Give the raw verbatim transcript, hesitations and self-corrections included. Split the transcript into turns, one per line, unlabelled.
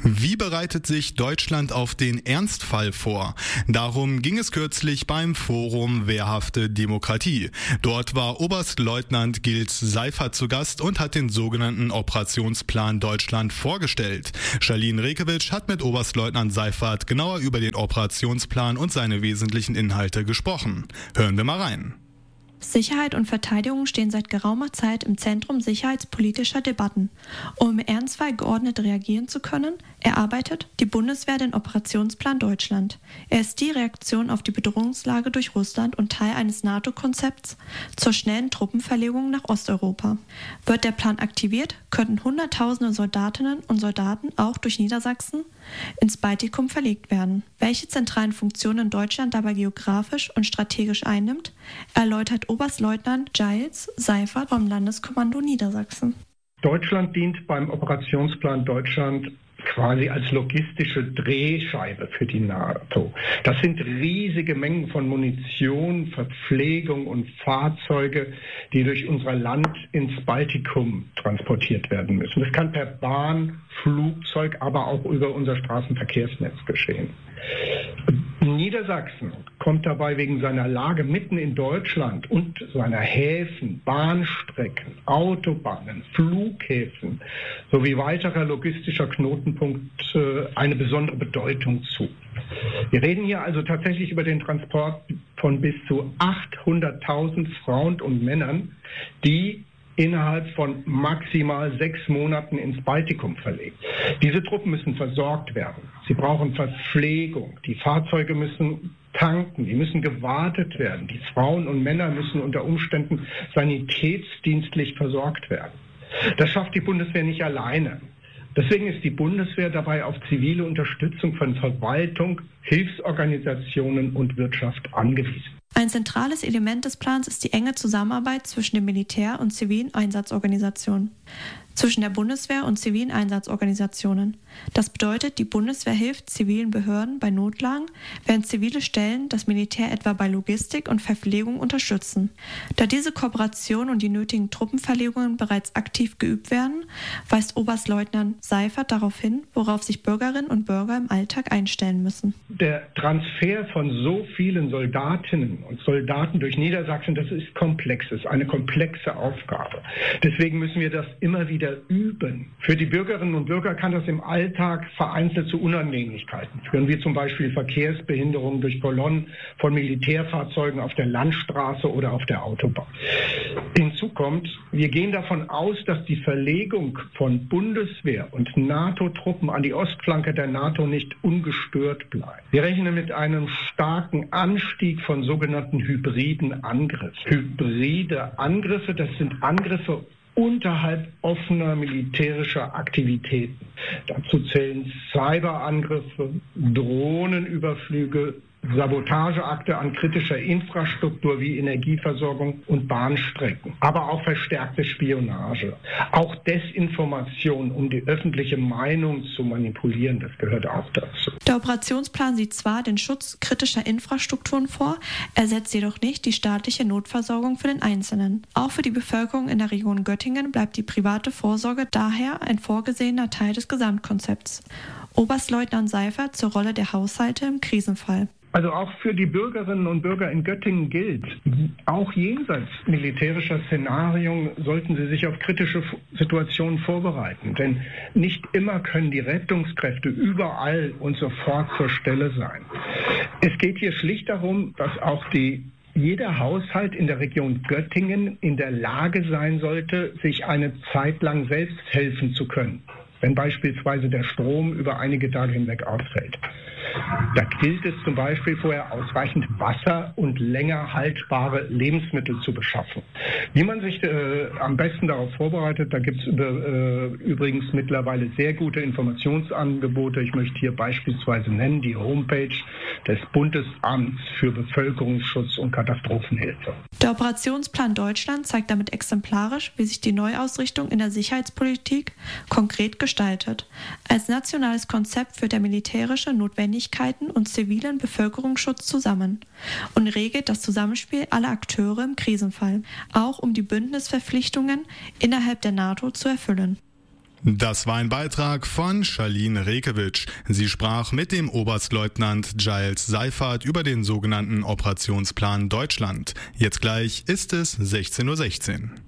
Wie bereitet sich Deutschland auf den Ernstfall vor? Darum ging es kürzlich beim Forum Wehrhafte Demokratie. Dort war Oberstleutnant Gils Seifert zu Gast und hat den sogenannten Operationsplan Deutschland vorgestellt. Charlene Rekewitsch hat mit Oberstleutnant Seifert genauer über den Operationsplan und seine wesentlichen Inhalte gesprochen. Hören wir mal rein.
Sicherheit und Verteidigung stehen seit geraumer Zeit im Zentrum sicherheitspolitischer Debatten. Um im Ernstfall geordnet reagieren zu können, erarbeitet die Bundeswehr den Operationsplan Deutschland. Er ist die Reaktion auf die Bedrohungslage durch Russland und Teil eines NATO-Konzepts zur schnellen Truppenverlegung nach Osteuropa. Wird der Plan aktiviert, könnten Hunderttausende Soldatinnen und Soldaten auch durch Niedersachsen ins Baltikum verlegt werden. Welche zentralen Funktionen Deutschland dabei geografisch und strategisch einnimmt, erläutert Oberstleutnant Gils Seifert vom Landeskommando Niedersachsen.
Deutschland dient beim Operationsplan Deutschland quasi als logistische Drehscheibe für die NATO. Das sind riesige Mengen von Munition, Verpflegung und Fahrzeuge, die durch unser Land ins Baltikum transportiert werden müssen. Das kann per Bahn, Flugzeug, aber auch über unser Straßenverkehrsnetz geschehen. Niedersachsen kommt dabei wegen seiner Lage mitten in Deutschland und seiner Häfen, Bahnstrecken, Autobahnen, Flughäfen sowie weiterer logistischer Knotenpunkte eine besondere Bedeutung zu. Wir reden hier also tatsächlich über den Transport von bis zu achthunderttausend Frauen und Männern, die innerhalb von maximal sechs Monaten ins Baltikum verlegt. Diese Truppen müssen versorgt werden. Sie brauchen Verpflegung. Die Fahrzeuge müssen tanken. Die müssen gewartet werden. Die Frauen und Männer müssen unter Umständen sanitätsdienstlich versorgt werden. Das schafft die Bundeswehr nicht alleine. Deswegen ist die Bundeswehr dabei auf zivile Unterstützung von Verwaltung, Hilfsorganisationen und Wirtschaft angewiesen.
Ein zentrales Element des Plans ist die enge Zusammenarbeit zwischen dem Militär und zivilen Einsatzorganisationen, zwischen der Bundeswehr und zivilen Einsatzorganisationen. Das bedeutet, die Bundeswehr hilft zivilen Behörden bei Notlagen, während zivile Stellen das Militär etwa bei Logistik und Verpflegung unterstützen. Da diese Kooperation und die nötigen Truppenverlegungen bereits aktiv geübt werden, weist Oberstleutnant Seifert darauf hin, worauf sich Bürgerinnen und Bürger im Alltag einstellen müssen.
Der Transfer von so vielen Soldatinnen und Soldaten durch Niedersachsen, das ist komplex, das ist eine komplexe Aufgabe. Deswegen müssen wir das immer wieder üben. Für die Bürgerinnen und Bürger kann das im Alltag vereinzelt zu Unannehmlichkeiten führen, wie zum Beispiel Verkehrsbehinderungen durch Kolonnen von Militärfahrzeugen auf der Landstraße oder auf der Autobahn. Hinzu kommt, wir gehen davon aus, dass die Verlegung von Bundeswehr und NATO-Truppen an die Ostflanke der NATO nicht ungestört bleibt. Wir rechnen mit einem starken Anstieg von sogenannten hybriden Angriffen. Hybride Angriffe, das sind Angriffe unterhalb offener militärischer Aktivitäten. Dazu zählen Cyberangriffe, Drohnenüberflüge, Sabotageakte an kritischer Infrastruktur wie Energieversorgung und Bahnstrecken, aber auch verstärkte Spionage. Auch Desinformation, um die öffentliche Meinung zu manipulieren, das gehört auch dazu.
Der Operationsplan sieht zwar den Schutz kritischer Infrastrukturen vor, ersetzt jedoch nicht die staatliche Notversorgung für den Einzelnen. Auch für die Bevölkerung in der Region Göttingen bleibt die private Vorsorge daher ein vorgesehener Teil des Gesamtkonzepts. Oberstleutnant Seifert zur Rolle der Haushalte im Krisenfall.
Also auch für die Bürgerinnen und Bürger in Göttingen gilt, auch jenseits militärischer Szenarien sollten sie sich auf kritische Situationen vorbereiten. Denn nicht immer können die Rettungskräfte überall und sofort zur Stelle sein. Es geht hier schlicht darum, dass auch die jeder Haushalt in der Region Göttingen in der Lage sein sollte, sich eine Zeit lang selbst helfen zu können, wenn beispielsweise der Strom über einige Tage hinweg ausfällt. Da gilt es zum Beispiel vorher ausreichend Wasser und länger haltbare Lebensmittel zu beschaffen. Wie man sich äh, am besten darauf vorbereitet, da gibt es äh, übrigens mittlerweile sehr gute Informationsangebote. Ich möchte hier beispielsweise nennen die Homepage des Bundesamts für Bevölkerungsschutz und Katastrophenhilfe.
Der Operationsplan Deutschland zeigt damit exemplarisch, wie sich die Neuausrichtung in der Sicherheitspolitik konkret gestaltet. Als nationales Konzept führt er militärische Notwendigkeiten und zivilen Bevölkerungsschutz zusammen und regelt das Zusammenspiel aller Akteure im Krisenfall, auch um die Bündnisverpflichtungen innerhalb der NATO zu erfüllen.
Das war ein Beitrag von Charlene Rekewitsch. Sie sprach mit dem Oberstleutnant Giles Seifert über den sogenannten Operationsplan Deutschland. Jetzt gleich ist es sechzehn Uhr sechzehn.